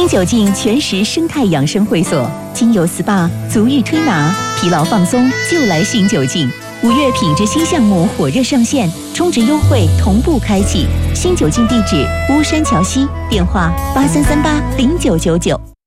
酒净全食生态养生会所，精油 SPA、足浴推拿，疲劳放松就来新酒净。5月品质新项目火热上线，充值优惠同步开启。新酒净地址：巫山桥西，电话83380999。